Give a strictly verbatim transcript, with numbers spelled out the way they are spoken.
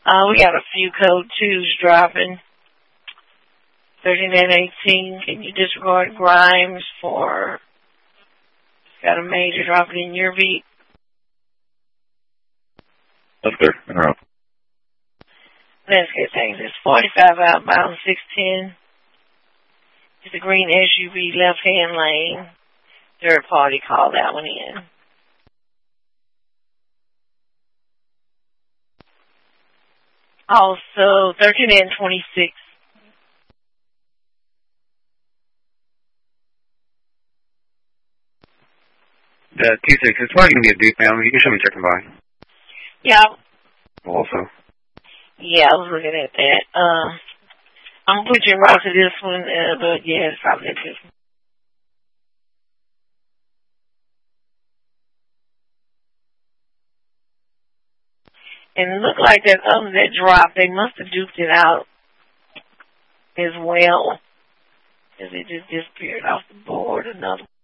Uh, we got a few code twos dropping. thirty-nine eighteen, can you disregard Grimes for, got a major dropping in your beat? Left there, in a row. Let's get things. It's forty-five outbound, six ten. It's a green S U V left-hand lane. Third party called that one in. Also, thirteen and twenty-six. The T six, it's probably going to be a deep family. You can show me checking by. Yeah. Also. Yeah, I was looking at that. Uh, I'm going to put you right to this one, uh, but yeah, it's probably this one. And it looked like that other that dropped, they must have duped it out as well. Because it just disappeared off the board. Another